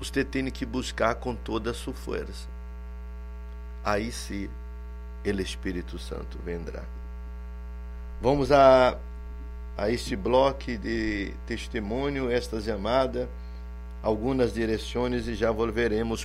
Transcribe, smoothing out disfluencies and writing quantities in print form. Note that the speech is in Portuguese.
você tem que buscar com toda a sua força. Aí sim, o Espírito Santo vendrá. Vamos a este bloco de testemunho, esta chamada, algumas direções e já volveremos